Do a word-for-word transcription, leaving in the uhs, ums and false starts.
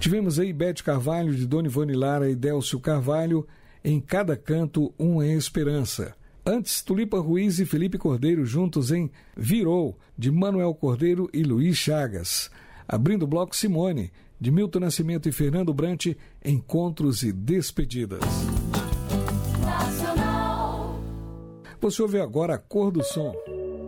Tivemos aí Bete Carvalho, de Dona Ivone Lara e Délcio Carvalho, Em Cada Canto Uma Esperança. Antes, Tulipa Ruiz e Felipe Cordeiro juntos em Virou, de Manuel Cordeiro e Luiz Chagas. Abrindo o bloco, Simone, de Milton Nascimento e Fernando Brant, Encontros e Despedidas. Nacional. Você ouve agora a Cor do Som.